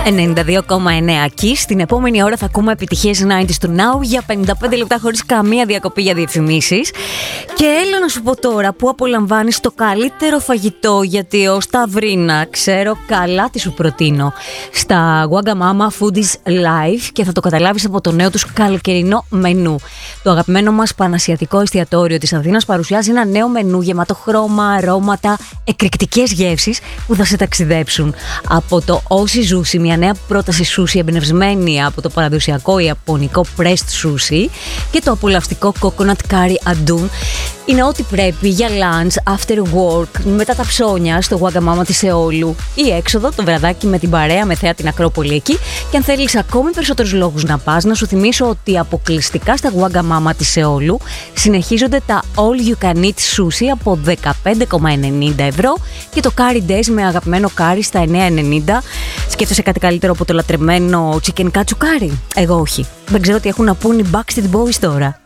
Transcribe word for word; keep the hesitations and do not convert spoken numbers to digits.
ενενήντα δύο κόμμα εννέα Kiss. Στην επόμενη ώρα θα ακούμε επιτυχίες ενενήντα του Now για πενήντα πέντε λεπτά χωρίς καμία διακοπή για διαφημίσεις. Και έλα να σου πω τώρα που απολαμβάνεις το καλύτερο φαγητό, γιατί ως Ταυρίνα ξέρω καλά τι σου προτείνω. Στα Wagamama Foodies Live, και θα το καταλάβεις από το νέο τους καλοκαιρινό μενού. Το αγαπημένο μας πανασιατικό εστιατόριο της Αθήνας παρουσιάζει ένα νέο μενού γεμάτο χρώμα, αρώματα, εκρηκτικές γεύσεις που θα σε ταξιδέψουν. Από το Oshi Sushi, μια νέα πρόταση σούσι εμπνευσμένη από το παραδοσιακό ιαπωνικό pressed sushi, και το απολαυστικό coconut curry adun. Είναι ό,τι πρέπει για lunch, after work, μετά τα ψώνια στο Wagamama της Σεόλου, ή έξοδο το βραδάκι με την παρέα με θέα την Ακρόπολη εκεί. Και αν θέλεις ακόμη περισσότερους λόγους να πας, να σου θυμίσω ότι αποκλειστικά στα Wagamama της Σεόλου συνεχίζονται τα all you can eat sushi από δεκαπέντε κόμμα ενενήντα ευρώ και το curry days με αγαπημένο curry στα εννέα ενενήντα. Σκέφτεσαι κάτι καλύτερο από το λατρεμένο chicken katsu curry? Εγώ όχι. Δεν ξέρω τι έχουν να πούν οι Backstreet Boys τώρα.